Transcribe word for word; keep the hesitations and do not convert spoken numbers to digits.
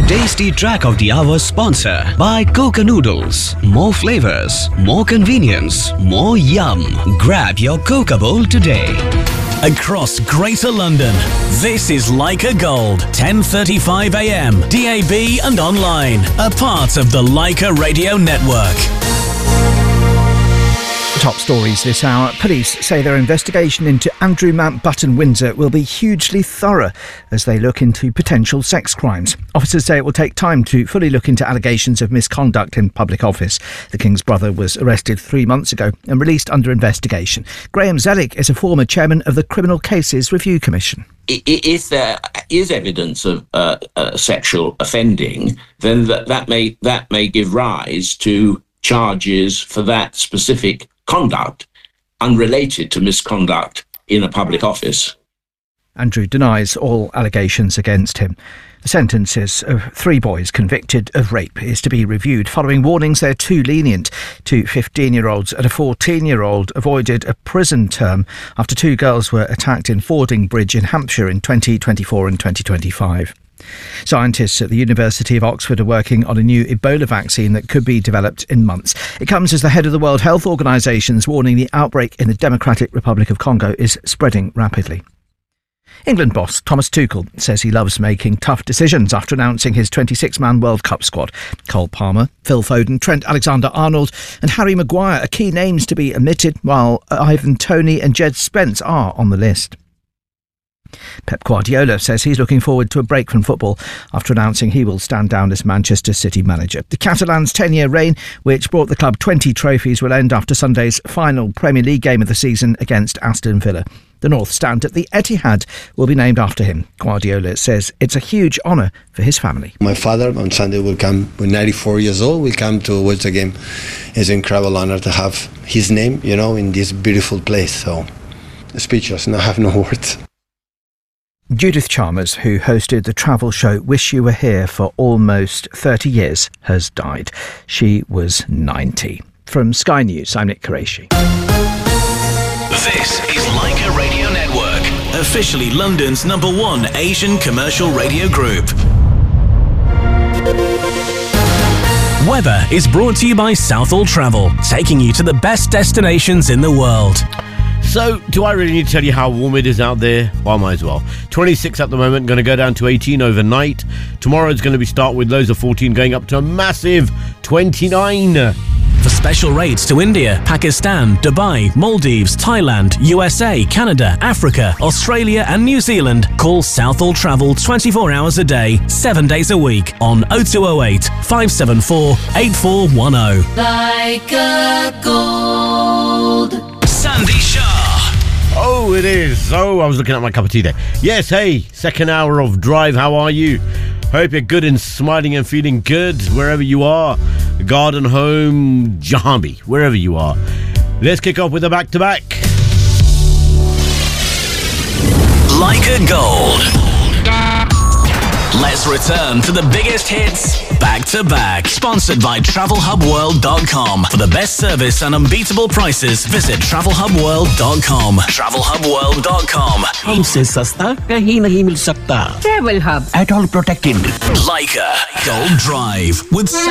Tasty Track of the Hour sponsor by Coca Noodles. More flavors, more convenience, more yum. Grab your Coca bowl today. Across Greater London, this is Leica Gold, ten thirty-five a m, D A B and online, a part of the Leica Radio Network. Top stories this hour. Police say their investigation into Andrew Mountbatten Windsor will be hugely thorough as they look into potential sex crimes. Officers say it will take time to fully look into allegations of misconduct in public office. The King's brother was arrested three months ago and released under investigation. Graham Zellick is a former chairman of the Criminal Cases Review Commission. If there is evidence of uh, uh, sexual offending, then that, that may that may give rise to charges for that specific conduct unrelated to misconduct in a public office. Andrew denies all allegations against him. The sentences of three boys convicted of rape is to be reviewed following warnings they're too lenient. Two fifteen-year-olds and a fourteen-year-old avoided a prison term after two girls were attacked in Fording Bridge in Hampshire in twenty twenty-four and twenty twenty-five. Scientists at the University of Oxford are working on a new Ebola vaccine that could be developed in months. It comes as the head of the World Health Organization is warning the outbreak in the Democratic Republic of Congo is spreading rapidly. England boss Thomas Tuchel says he loves making tough decisions after announcing his twenty-six man World Cup squad. Cole Palmer, Phil Foden, Trent Alexander-Arnold and Harry Maguire are key names to be omitted, while Ivan Toney and Jed Spence are on the list. Pep Guardiola says he's looking forward to a break from football after announcing he will stand down as Manchester City manager. The Catalans' ten-year reign, which brought the club twenty trophies, will end after Sunday's final Premier League game of the season against Aston Villa. The North Stand at the Etihad will be named after him. Guardiola says it's a huge honour for his family. My father on Sunday will come, with ninety-four years old, will come to watch the game. It's an incredible honour to have his name, you know, in this beautiful place. So, speechless, and I have no words. Judith Chalmers, who hosted the travel show Wish You Were Here for almost thirty years, has died. She was ninety. From Sky News, I'm Nick Qureshi. This is Leica Radio Network, officially London's number one Asian commercial radio group. Weather is brought to you by Southall Travel, taking you to the best destinations in the world. So, do I really need to tell you how warm it is out there? Well, I might as well. twenty-six at the moment, going to go down to eighteen overnight. Tomorrow it's going to be start with lows of fourteen, going up to a massive twenty-nine. For special rates to India, Pakistan, Dubai, Maldives, Thailand, U S A, Canada, Africa, Australia and New Zealand, call Southall Travel twenty-four hours a day, seven days a week on oh two oh eight, five seven four, eight four one oh. Leica Gold. Sandy Shaw. Oh, it is. Oh, I was looking at my cup of tea there. Yes, hey, second hour of drive. How are you? Hope you're good and smiling and feeling good wherever you are. Garden, home, Jahambi, wherever you are. Let's kick off with a back-to-back. Leica Gold. Let's return to the biggest hits back to back. Sponsored by travel hub world dot com. For the best service and unbeatable prices, visit travel hub world dot com. travel hub world dot com. हमसे सस्ता कहीं नहीं मिल सकता. Travel Hub. At all protected. Leica Gold Drive with